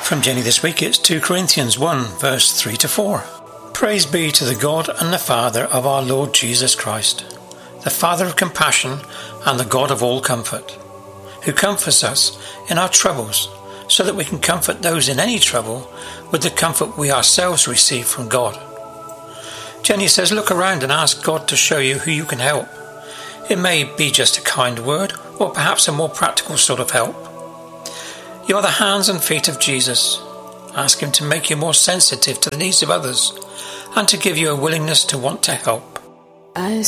From Jenny this week, it's 2 Corinthians 1, verse 3 to 4. Praise be to the God and the Father of our Lord Jesus Christ, the Father of compassion and the God of all comfort, who comforts us in our troubles, so that we can comfort those in any trouble with the comfort we ourselves receive from God. Jenny says, look around and ask God to show you who you can help. It may be just a kind word, or perhaps a more practical sort of help. You are the hands and feet of Jesus. Ask him to make you more sensitive to the needs of others and to give you a willingness to want to help. I